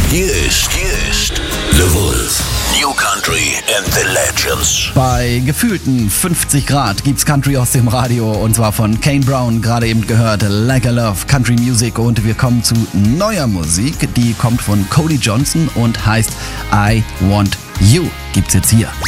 Hier ist The Wolf. New Country and the Legends. Bei gefühlten 50 Grad gibt's Country aus dem Radio, und zwar von Kane Brown, gerade eben gehört, Like a Love, Country Music, und wir kommen zu neuer Musik, die kommt von Cody Johnson und heißt I Want You. Gibt's jetzt hier.